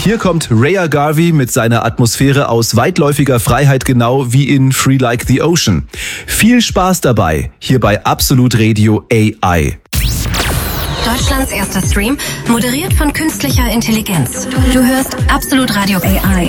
Hier kommt Raya Garvey mit seiner Atmosphäre aus weitläufiger Freiheit, genau wie in Free Like the Ocean. Viel Spaß dabei, hier bei Absolut Radio AI. Deutschlands erster Stream, moderiert von künstlicher Intelligenz. Du hörst Absolut Radio AI.